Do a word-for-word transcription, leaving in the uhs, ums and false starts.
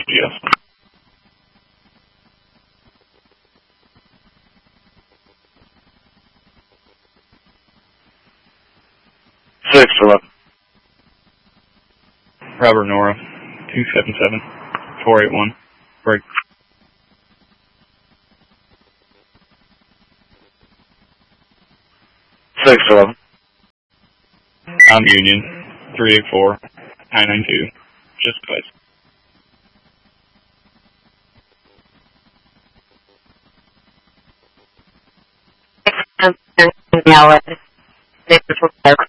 Yes. six eleven. Robert Nora, two seven seven, four eight one, break. six eleven. I'm Union, three eight four, nine nine two, just twice. Um, now, uh,